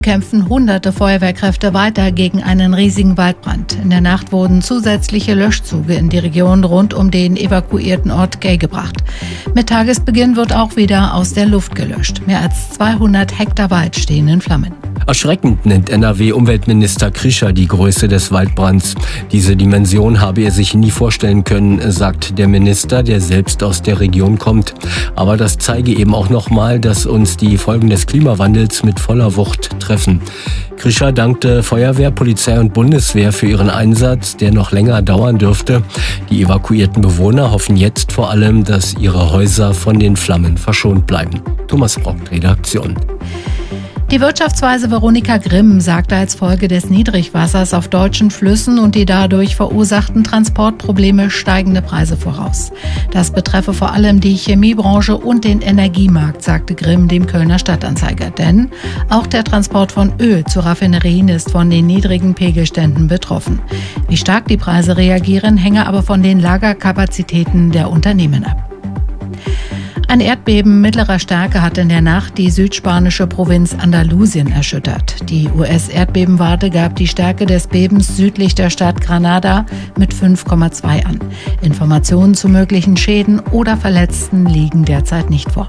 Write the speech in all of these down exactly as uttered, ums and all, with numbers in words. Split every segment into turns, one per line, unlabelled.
Kämpfen hunderte Feuerwehrkräfte weiter gegen einen riesigen Waldbrand. In der Nacht wurden zusätzliche Löschzüge in die Region rund um den evakuierten Ort Gay gebracht. Mit Tagesbeginn wird auch wieder aus der Luft gelöscht. Mehr als zweihundert Hektar Wald stehen in Flammen.
Erschreckend nennt N R W-Umweltminister Krischer die Größe des Waldbrands. Diese Dimension habe er sich nie vorstellen können, sagt der Minister, der selbst aus der Region kommt. Aber das zeige eben auch nochmal, dass uns die Folgen des Klimawandels mit voller Wucht treffen. Krischer dankte Feuerwehr, Polizei und Bundeswehr für ihren Einsatz, der noch länger dauern dürfte. Die evakuierten Bewohner hoffen jetzt vor allem, dass ihre Häuser von den Flammen verschont bleiben. Thomas Brock, Redaktion.
Die Wirtschaftsweise Veronika Grimm sagte als Folge des Niedrigwassers auf deutschen Flüssen und die dadurch verursachten Transportprobleme steigende Preise voraus. Das betreffe vor allem die Chemiebranche und den Energiemarkt, sagte Grimm dem Kölner Stadtanzeiger. Denn auch der Transport von Öl zu Raffinerien ist von den niedrigen Pegelständen betroffen. Wie stark die Preise reagieren, hänge aber von den Lagerkapazitäten der Unternehmen ab. Ein Erdbeben mittlerer Stärke hat in der Nacht die südspanische Provinz Andalusien erschüttert. Die U S-Erdbebenwarte gab die Stärke des Bebens südlich der Stadt Granada mit fünf Komma zwei an. Informationen zu möglichen Schäden oder Verletzten liegen derzeit nicht vor.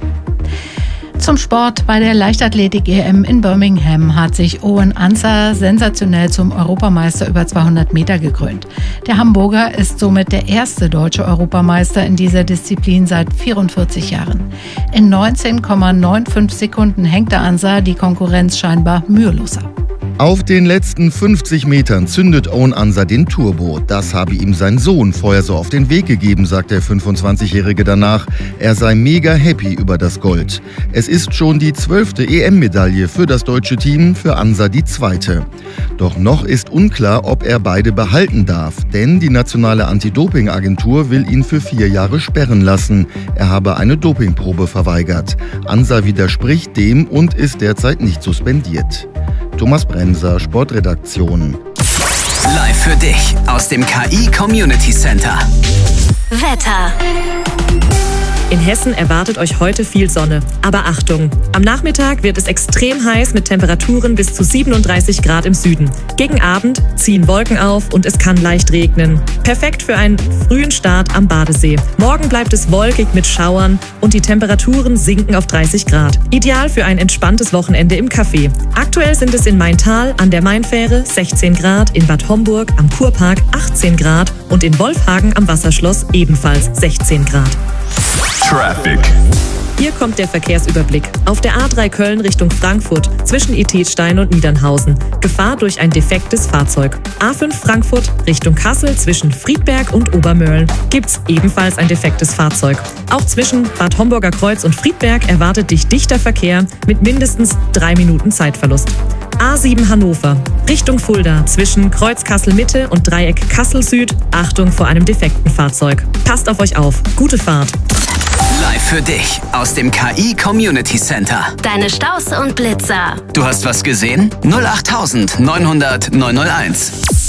Zum Sport. Bei der Leichtathletik-E M in Birmingham hat sich Owen Ansah sensationell zum Europameister über zweihundert Meter gekrönt. Der Hamburger ist somit der erste deutsche Europameister in dieser Disziplin seit vierundvierzig Jahren. In neunzehn Komma fünfundneunzig Sekunden hängte Ansah die Konkurrenz scheinbar mühelos ab.
Auf den letzten fünfzig Metern zündet Owen Ansah den Turbo. Das habe ihm sein Sohn vorher so auf den Weg gegeben, sagt der fünfundzwanzigjährige danach. Er sei mega happy über das Gold. Es ist schon die zwölfte E M-Medaille für das deutsche Team, für Ansah die zweite. Doch noch ist unklar, ob er beide behalten darf, denn die nationale Anti-Doping-Agentur will ihn für vier Jahre sperren lassen. Er habe eine Dopingprobe verweigert. Ansah widerspricht dem und ist derzeit nicht suspendiert. Thomas Bremser, Sportredaktion.
Live für dich aus dem K I Community Center.
Wetter.
In Hessen erwartet euch heute viel Sonne. Aber Achtung, am Nachmittag wird es extrem heiß mit Temperaturen bis zu siebenunddreißig Grad im Süden. Gegen Abend ziehen Wolken auf und es kann leicht regnen. Perfekt für einen frühen Start am Badesee. Morgen bleibt es wolkig mit Schauern und die Temperaturen sinken auf dreißig Grad. Ideal für ein entspanntes Wochenende im Café. Aktuell sind es in Maintal an der Mainfähre sechzehn Grad, in Bad Homburg am Kurpark achtzehn Grad und in Wolfhagen am Wasserschloss ebenfalls sechzehn Grad.
Traffic.
Hier kommt der Verkehrsüberblick. Auf der A drei Köln Richtung Frankfurt zwischen Idstein und Niedernhausen. Gefahr durch ein defektes Fahrzeug. A fünf Frankfurt Richtung Kassel zwischen Friedberg und Obermölln gibt's ebenfalls ein defektes Fahrzeug. Auch zwischen Bad Homburger Kreuz und Friedberg erwartet dich dichter Verkehr mit mindestens drei Minuten Zeitverlust. A sieben Hannover Richtung Fulda zwischen Kreuz Kassel Mitte und Dreieck Kassel Süd. Achtung vor einem defekten Fahrzeug. Passt auf euch auf. Gute Fahrt.
Live für dich aus dem K I Community Center.
Deine Staus und Blitzer.
Du hast was gesehen? null acht neunhundert neunhunderт neunhunderteins.